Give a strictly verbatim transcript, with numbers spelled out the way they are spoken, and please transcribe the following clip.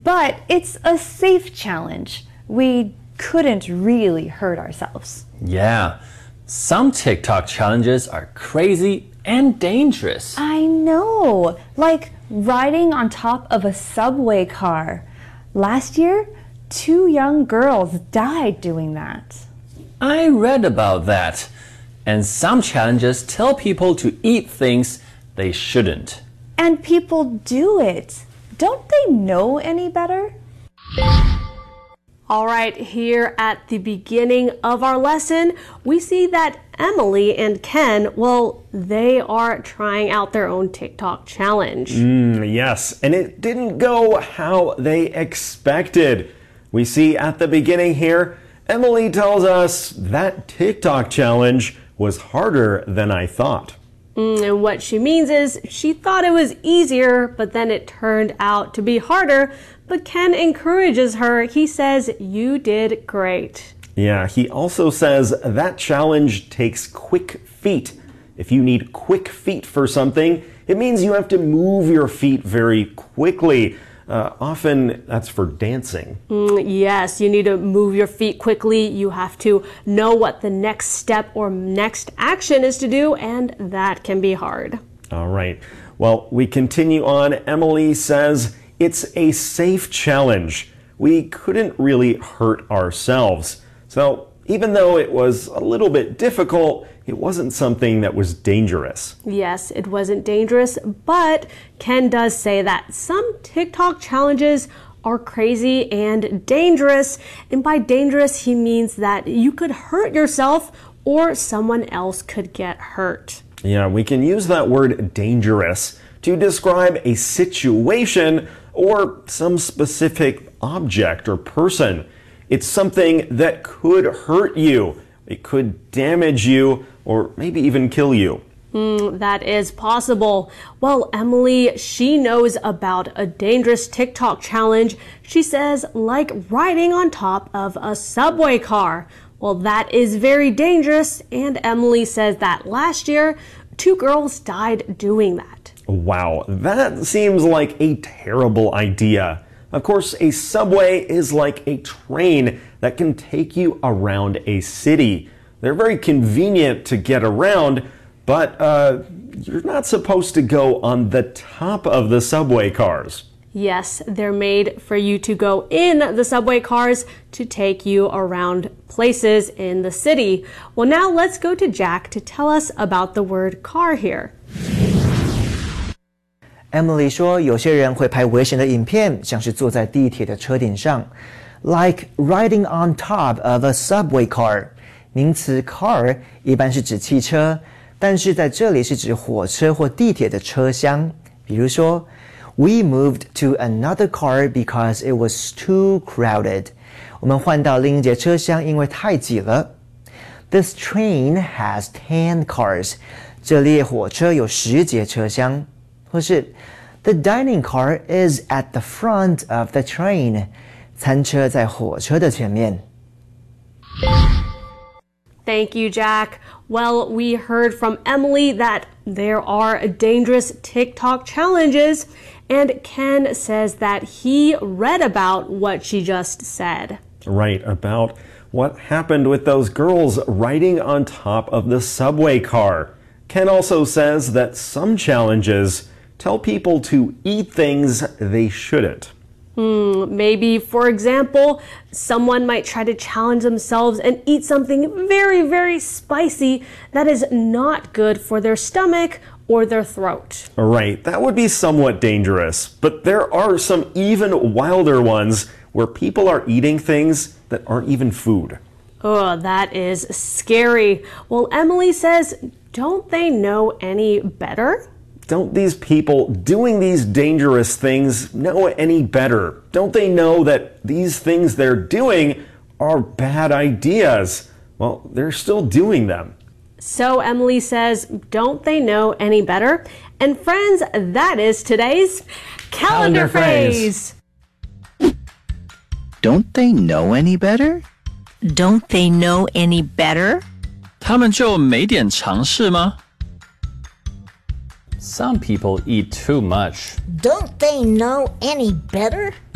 But it's a safe challenge. We couldn't really hurt ourselves. Yeah, some TikTok challenges are crazy and dangerous. I know, like riding on top of a subway car. Last year, two young girls died doing that. I read about that. And some challenges tell people to eat things they shouldn't. And people do it. Don't they know any better? All right, here at the beginning of our lesson, we see that Emily and Ken, well, they are trying out their own TikTok challenge. Mm, yes, and it didn't go how they expected. We see at the beginning here, Emily tells us that TikTok challenge was harder than I thought. Mm, and what she means is she thought it was easier, but then it turned out to be harder. But Ken encourages her. He says, you did great. Yeah, he also says that challenge takes quick feet. If you need quick feet for something, it means you have to move your feet very quickly. Uh, often that's for dancing. Mm, yes, you need to move your feet quickly. You have to know what the next step or next action is to do, and that can be hard. All right. Well, we continue on. Emily says it's a safe challenge. We couldn't really hurt ourselves. So even though it was a little bit difficult, it wasn't something that was dangerous. Yes, it wasn't dangerous, but Ken does say that some TikTok challenges are crazy and dangerous. And by dangerous, he means that you could hurt yourself or someone else could get hurt. Yeah, we can use that word dangerous to describe a situation or some specific object or person. It's something that could hurt you. It could damage you or maybe even kill you. Mm, that is possible. Well, Emily, she knows about a dangerous TikTok challenge. She says, like riding on top of a subway car. Well, that is very dangerous. And Emily says that last year, two girls died doing that. Wow, that seems like a terrible idea. Of course, a subway is like a train that can take you around a city. They're very convenient to get around, but uh, you're not supposed to go on the top of the subway cars. Yes, they're made for you to go in the subway cars to take you around places in the city. Well, now let's go to Jack to tell us about the word car here. Emily 说，有些人会拍危险的影片，像是坐在地铁的车顶上 ，like riding on top of a subway car。名词 car 一般是指汽车，但是在这里是指火车或地铁的车厢。比如说 ，We moved to another car because it was too crowded。我们换到另一节车厢，因为太挤了。This train has ten cars。这列火车有十节车厢。或是 The dining car is at the front of the train. 餐车在火车的前面。 Thank you, Jack. Well, we heard from Emily that there are dangerous TikTok challenges, and Ken says that he read about what she just said. Right, about what happened with those girls riding on top of the subway car. Ken also says that some challenges tell people to eat things they shouldn't. Hmm, maybe, for example, someone might try to challenge themselves and eat something very, very spicy that is not good for their stomach or their throat. Right, that would be somewhat dangerous. But there are some even wilder ones where people are eating things that aren't even food. Oh, that is scary. Well, Emily says, don't they know any better? Don't these people doing these dangerous things know any better? Don't they know that these things they're doing are bad ideas? Well, they're still doing them. So Emily says, don't they know any better? And friends, that is today's calendar, calendar phrase. phrase. Don't they know any better? Don't they know any better? 他们就没点常识吗？ Some people eat too much. Don't they know any better?